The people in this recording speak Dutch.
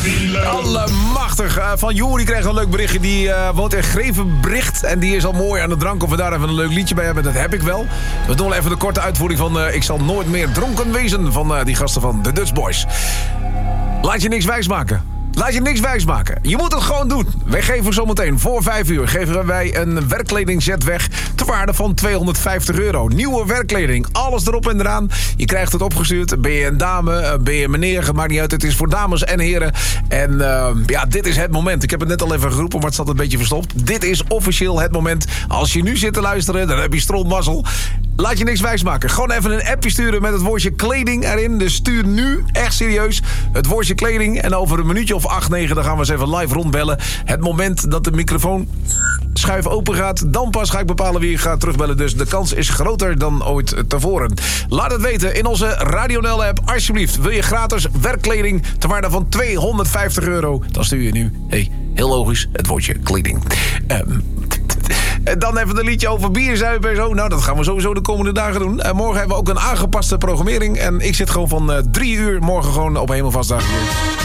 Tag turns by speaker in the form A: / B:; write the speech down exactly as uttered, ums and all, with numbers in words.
A: Allemachtig. Uh, van Jori kreeg een leuk berichtje. Die uh, woont in Grevenbericht. En die is al mooi aan de drank. Of we daar even een leuk liedje bij hebben. Dat heb ik wel. We doen even de korte uitvoering van uh, Ik zal nooit meer dronken wezen. Van uh, die gasten van de Dutch Boys. Laat je niks wijsmaken. Laat je niks wijsmaken. Je moet het gewoon doen. Wij geven zometeen voor vijf uur geven wij een werkkledingset weg ter waarde van tweehonderdvijftig euro. Nieuwe werkkleding. Alles erop en eraan. Je krijgt het opgestuurd. Ben je een dame, ben je een meneer, maakt niet uit. Het is voor dames en heren. En uh, ja, dit is het moment. Ik heb het net al even geroepen, maar het zat een beetje verstopt. Dit is officieel het moment. Als je nu zit te luisteren, dan heb je strolmazzel. Laat je niks wijsmaken. Gewoon even een appje sturen met het woordje kleding erin. Dus stuur nu, echt serieus, het woordje kleding. En over een minuutje of acht, negen, dan gaan we eens even live rondbellen. Het moment dat de microfoon schuif open gaat, dan pas ga ik bepalen wie je gaat terugbellen. Dus de kans is groter dan ooit tevoren. Laat het weten in onze RadioNL app. Alsjeblieft, wil je gratis werkkleding ter waarde van tweehonderdvijftig euro? Dan stuur je nu, hey, heel logisch, het woordje kleding. Um, En dan even een liedje over bierzuipen en zo. Nou, dat gaan we sowieso de komende dagen doen. En morgen hebben we ook een aangepaste programmering. En ik zit gewoon van uh, drie uur morgen gewoon op Hemelvaartsdag.